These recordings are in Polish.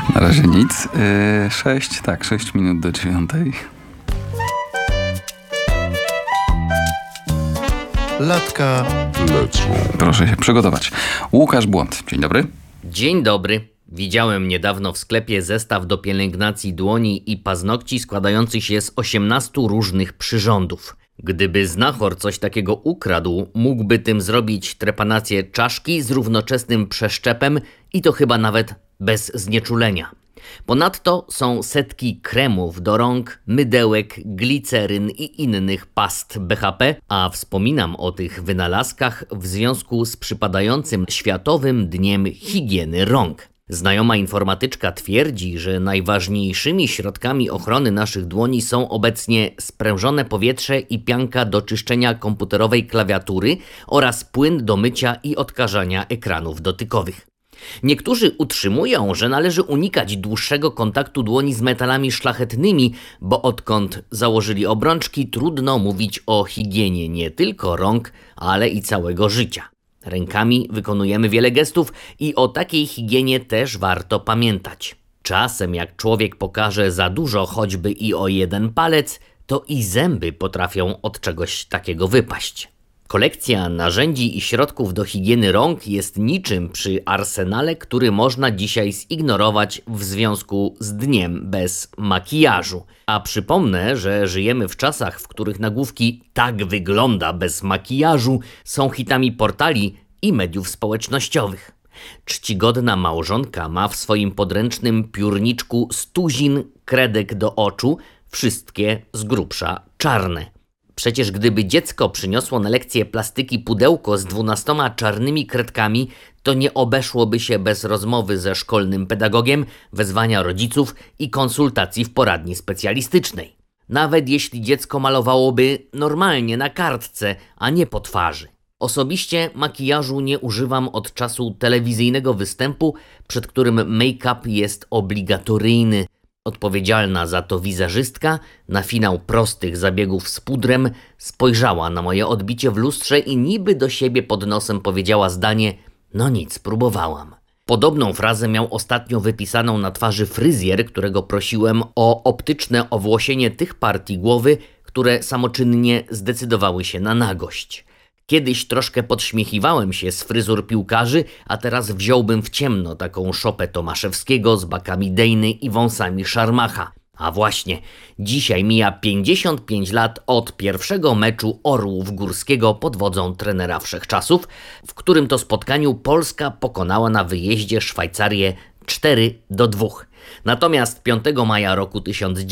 Na razie nic. 6 minut do 9. Latka lecą. Proszę się przygotować. Łukasz Błąd. Dzień dobry. Dzień dobry. Widziałem niedawno w sklepie zestaw do pielęgnacji dłoni i paznokci składający się z 18 różnych przyrządów. Gdyby znachor coś takiego ukradł, mógłby tym zrobić trepanację czaszki z równoczesnym przeszczepem i to chyba nawet bez znieczulenia. Ponadto są setki kremów do rąk, mydełek, gliceryn i innych past BHP, a wspominam o tych wynalazkach w związku z przypadającym Światowym Dniem Higieny Rąk. Znajoma informatyczka twierdzi, że najważniejszymi środkami ochrony naszych dłoni są obecnie sprężone powietrze i pianka do czyszczenia komputerowej klawiatury oraz płyn do mycia i odkażania ekranów dotykowych. Niektórzy utrzymują, że należy unikać dłuższego kontaktu dłoni z metalami szlachetnymi, bo odkąd założyli obrączki, trudno mówić o higienie nie tylko rąk, ale i całego życia. Rękami wykonujemy wiele gestów i o takiej higienie też warto pamiętać. Czasem jak człowiek pokaże za dużo choćby i o jeden palec, to i zęby potrafią od czegoś takiego wypaść. Kolekcja narzędzi i środków do higieny rąk jest niczym przy arsenale, który można dzisiaj zignorować w związku z dniem bez makijażu. A przypomnę, że żyjemy w czasach, w których nagłówki "tak wygląda bez makijażu" są hitami portali i mediów społecznościowych. Czcigodna małżonka ma w swoim podręcznym piórniczku 100 kredek do oczu, wszystkie z grubsza czarne. Przecież gdyby dziecko przyniosło na lekcję plastyki pudełko z 12 czarnymi kredkami, to nie obeszłoby się bez rozmowy ze szkolnym pedagogiem, wezwania rodziców i konsultacji w poradni specjalistycznej. Nawet jeśli dziecko malowałoby normalnie na kartce, a nie po twarzy. Osobiście makijażu nie używam od czasu telewizyjnego występu, przed którym make-up jest obligatoryjny. Odpowiedzialna za to wizerzystka na finał prostych zabiegów z pudrem spojrzała na moje odbicie w lustrze i niby do siebie pod nosem powiedziała zdanie: no nic, próbowałam. Podobną frazę miał ostatnio wypisaną na twarzy fryzjer, którego prosiłem o optyczne owłosienie tych partii głowy, które samoczynnie zdecydowały się na nagość. Kiedyś troszkę podśmiechiwałem się z fryzur piłkarzy, a teraz wziąłbym w ciemno taką szopę Tomaszewskiego z bakami Dejny i wąsami Szarmacha. A właśnie, dzisiaj mija 55 lat od pierwszego meczu Orłów Górskiego pod wodzą trenera wszechczasów, w którym to spotkaniu Polska pokonała na wyjeździe Szwajcarię 4-2. Natomiast 5 maja roku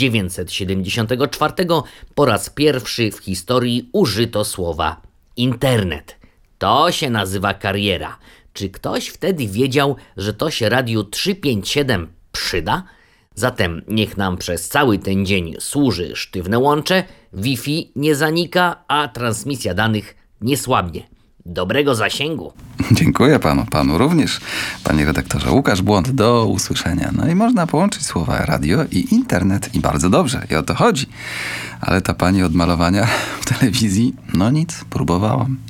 1974 po raz pierwszy w historii użyto słowa internet. To się nazywa kariera. Czy ktoś wtedy wiedział, że to się Radiu 357 przyda? Zatem niech nam przez cały ten dzień służy sztywne łącze, Wi-Fi nie zanika, a transmisja danych nie słabnie. Dobrego zasięgu. Dziękuję panu również, panie redaktorze. Łukasz Błąd, do usłyszenia. No i można połączyć słowa radio i internet i bardzo dobrze, i o to chodzi. Ale ta pani od malowania w telewizji, no nic, próbowałam.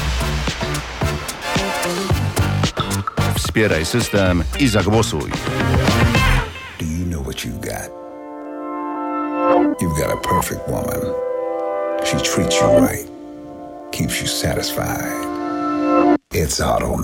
Wspieraj system i zagłosuj. Do you know what you've got? You've got a perfect woman. She treats you right, keeps you satisfied. It's automatic.